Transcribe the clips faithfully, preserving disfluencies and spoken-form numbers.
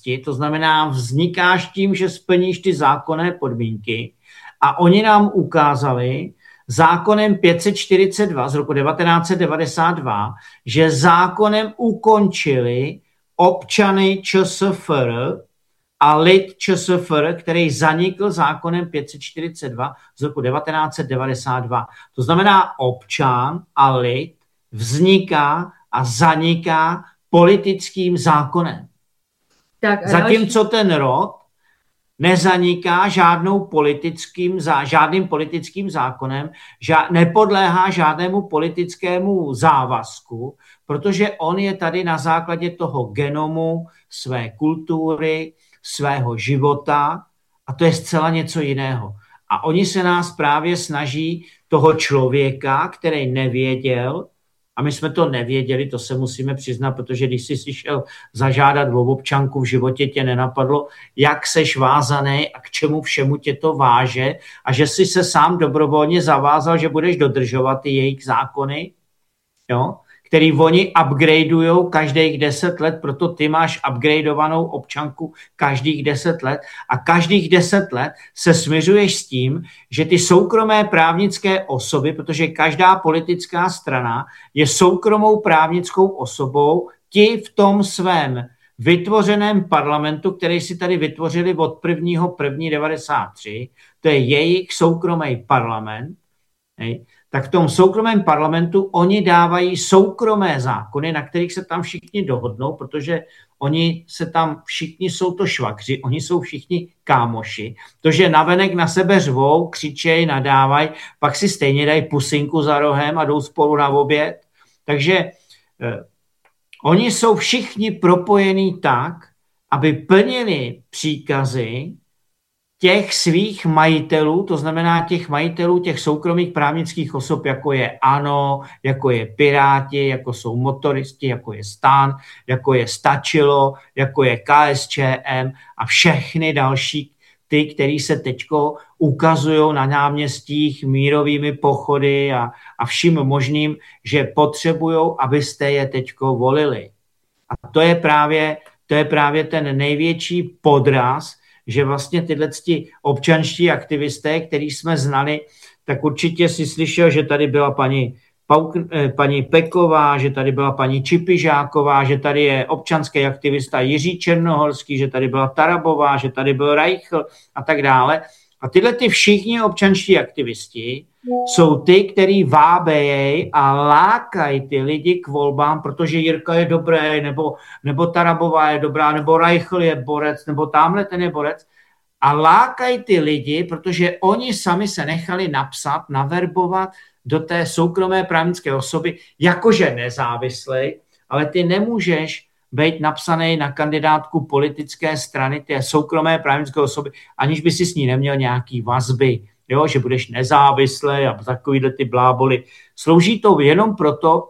povinnosti, to znamená vznikáš tím, že splníš ty zákonné podmínky a oni nám ukázali zákonem pět set čtyřicet dva z roku devatenáct set devadesát dva, že zákonem ukončili občany ČSFR a lid ČSFR, který zanikl zákonem pět set čtyřicet dva z roku devatenáct set devadesát dva. To znamená, občan a lid vzniká a zaniká politickým zákonem. Tak, zatímco ten rod nezaniká žádnou politickým, žádným politickým zákonem, žád, nepodléhá žádnému politickému závazku, protože on je tady na základě toho genomu, své kultury, svého života a to je zcela něco jiného. A oni se nás právě snaží toho člověka, který nevěděl, a my jsme to nevěděli, to se musíme přiznat, protože když jsi si šel zažádat o občanku, v životě tě nenapadlo, jak seš vázaný a k čemu všemu tě to váže a že jsi se sám dobrovolně zavázal, že budeš dodržovat ty jejich zákony, jo? Který oni upgradeujou každých deset let, proto ty máš upgradeovanou občanku každých deset let a každých deset let se směřuješ s tím, že ty soukromé právnické osoby, protože každá politická strana je soukromou právnickou osobou, ti v tom svém vytvořeném parlamentu, který si tady vytvořili od prvního prvního devadesát tři, to je jejich soukromý parlament, hej, tak v tom soukromém parlamentu oni dávají soukromé zákony, na kterých se tam všichni dohodnou, protože oni se tam všichni jsou to švagři, oni jsou všichni kámoši. To, že navenek na sebe řvou, křičej, nadávají, pak si stejně dají pusinku za rohem a jdou spolu na oběd. Takže eh, oni jsou všichni propojení tak, aby plnili příkazy těch svých majitelů, to znamená těch majitelů těch soukromých právnických osob, jako je ANO, jako je Piráti, jako jsou motoristi, jako je STAN, jako je Stačilo, jako je KSČM a všechny další ty, který se teďko ukazují na náměstích mírovými pochody a, a vším možným, že potřebují, abyste je teďko volili. A to je právě, to je právě ten největší podraz, že vlastně tyhle občanští aktivisté, který jsme znali, tak určitě si slyšel, že tady byla paní, Pauk, paní Peková, že tady byla paní Čipižáková, že tady je občanský aktivista Jiří Černohorský, že tady byla Tarabová, že tady byl Reichl a tak dále. A tyhle ty všichni občanští aktivisti jsou ty, který vábejí a lákají ty lidi k volbám, protože Jirka je dobrý, nebo, nebo Tarabová je dobrá, nebo Reichl je borec, nebo tamhle ten je borec. A lákají ty lidi, protože oni sami se nechali napsat, naverbovat do té soukromé právnické osoby, jakože nezávislej, ale ty nemůžeš být napsaný na kandidátku politické strany té soukromé právnické osoby, aniž by si s ní neměl nějaký vazby, jo, že budeš nezávislý a takovýhle ty bláboli. Slouží to jenom proto,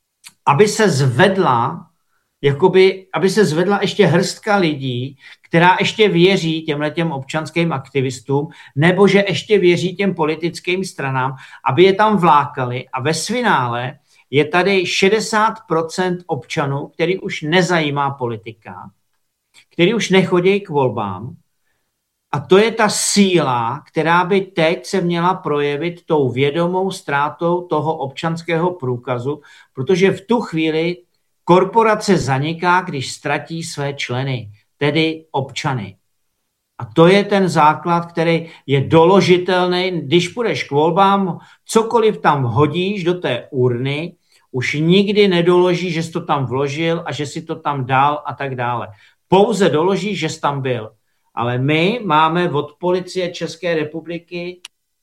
aby se zvedla, jakoby, aby se zvedla ještě hrstka lidí, která ještě věří těmhletěm občanským aktivistům, nebo že ještě věří těm politickým stranám, aby je tam vlákali a ve finále je tady šedesát procent občanů, který už nezajímá politika, který už nechodí k volbám. A to je ta síla, která by teď se měla projevit tou vědomou ztrátou toho občanského průkazu, protože v tu chvíli korporace zaniká, když ztratí své členy, tedy občany. A to je ten základ, který je doložitelný, když půjdeš k volbám, cokoliv tam hodíš do té urny, už nikdy nedoloží, že jsi to tam vložil a že si to tam dal a tak dále. Pouze doloží, že jsi tam byl. Ale my máme od policie České republiky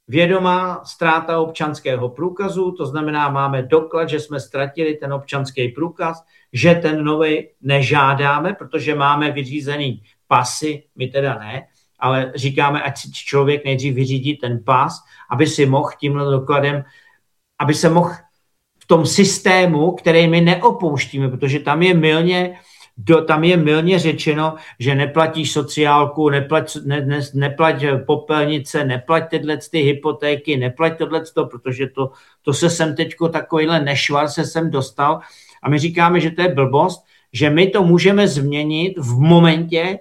vědomá ztráta občanského průkazu, to znamená, máme doklad, že jsme ztratili ten občanský průkaz, že ten nový nežádáme, protože máme vyřízený pasy, my teda ne, ale říkáme, ať si člověk nejdřív vyřídí ten pas, aby si mohl tímhle dokladem, aby se mohl v tom systému, který my neopouštíme, protože tam je mylně, do, tam je mylně řečeno, že neplatíš sociálku, neplať, ne, ne, neplať popelnice, neplať tyhle ty hypotéky, neplať tohleto, protože to, to se sem teďko takovýhle nešvar se sem dostal a my říkáme, že to je blbost, že my to můžeme změnit v momentě,